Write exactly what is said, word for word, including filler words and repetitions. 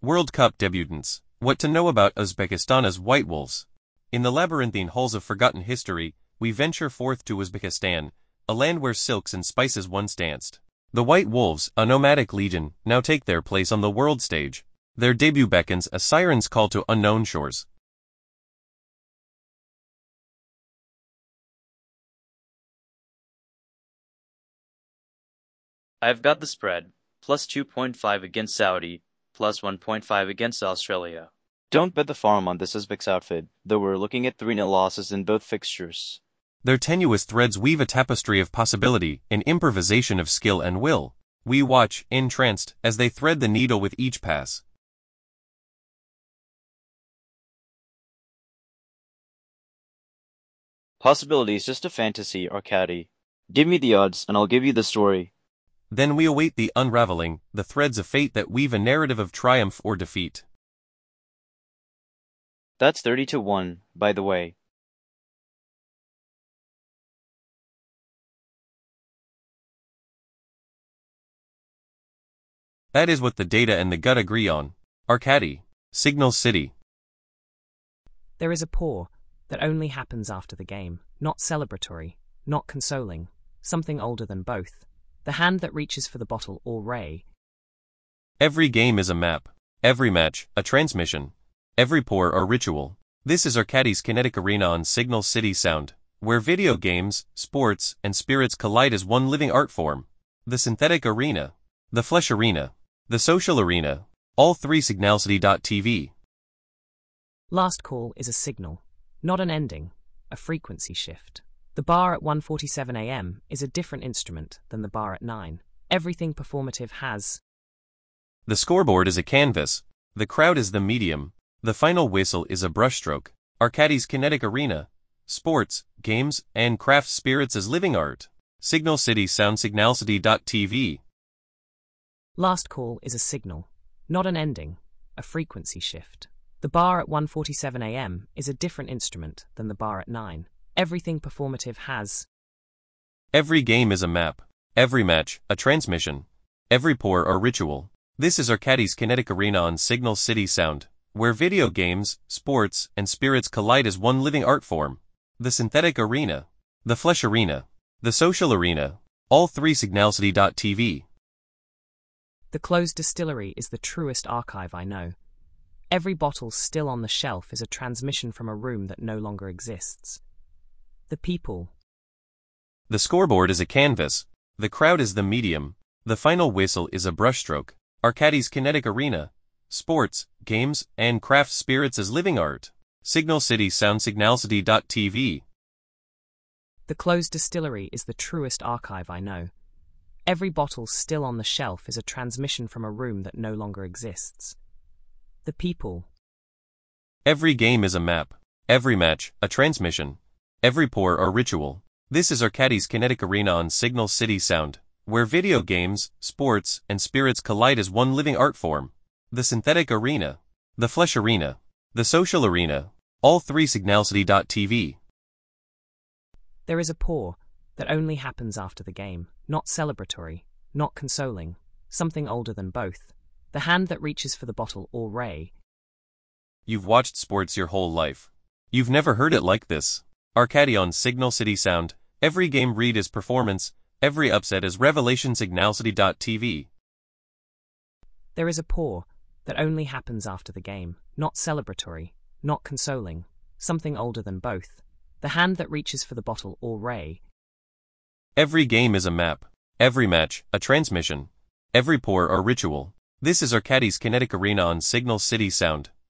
World Cup debutants. What to know about Uzbekistan's White Wolves. In the labyrinthine halls of forgotten history, we venture forth to Uzbekistan, a land where silks and spices once danced. The White Wolves, a nomadic legion, now take their place on the world stage. Their debut beckons a siren's call to unknown shores. I've got the spread, plus two point five against Saudi, plus one point five against Australia. Don't bet the farm on this Uzbeks outfit, though we're looking at three nil losses in both fixtures. Their tenuous threads weave a tapestry of possibility, an improvisation of skill and will. We watch, entranced, as they thread the needle with each pass. Possibility is just a fantasy, Arkady. Give me the odds, and I'll give you the story. Then we await the unraveling, the threads of fate that weave a narrative of triumph or defeat. That's thirty to one, by the way. That is what the data and the gut agree on. Arkady, Signal City. There is a pour that only happens after the game, not celebratory, not consoling, something older than both. The hand that reaches for the bottle or ray. Every game is a map, every match, a transmission, every pour a ritual. This is Arkady's kinetic arena on Signal City Sound, where video games, sports, and spirits collide as one living art form. The synthetic arena, the flesh arena, the social arena, all three signalcity dot t v. Last call is a signal, not an ending, a frequency shift. The bar at one forty-seven a m is a different instrument than the bar at nine. Everything performative has. The scoreboard is a canvas. The crowd is the medium. The final whistle is a brushstroke. Arkady's kinetic arena. Sports, games, and craft spirits as living art. Signal City Sound signalcity dot t v. Last call is a signal, not an ending, a frequency shift. The bar at one forty-seven a m is a different instrument than the bar at nine. Everything performative has. Every game is a map, every match, a transmission, every pour a ritual. This is Arkady's kinetic arena on Signal City Sound, where video games, sports, and spirits collide as one living art form. The synthetic arena, the flesh arena, the social arena, all three signalcity dot t v. The closed distillery is the truest archive I know. Every bottle still on the shelf is a transmission from a room that no longer exists. The people. The scoreboard is a canvas. The crowd is the medium. The final whistle is a brushstroke. Arkady's kinetic arena. Sports, games, and craft spirits as living art. Signal City Sound signalcity dot t v. The closed distillery is the truest archive I know. Every bottle still on the shelf is a transmission from a room that no longer exists. The people. Every game is a map. Every match, a transmission. Every pour a ritual. This is Arkady's kinetic arena on Signal City Sound, where video games, sports, and spirits collide as one living art form. The synthetic arena, the flesh arena, the social arena, all three signalcity dot t v. There is a pour that only happens after the game, not celebratory, not consoling, something older than both. The hand that reaches for the bottle or ray. You've watched sports your whole life. You've never heard it like this. Arkady on Signal City Sound, every game read is performance, every upset is revelation signalcity dot t v. There is a pour that only happens after the game, not celebratory, not consoling, something older than both. The hand that reaches for the bottle or ray. Every game is a map, every match, a transmission, every pour a ritual. This is Arkady's kinetic arena on Signal City Sound,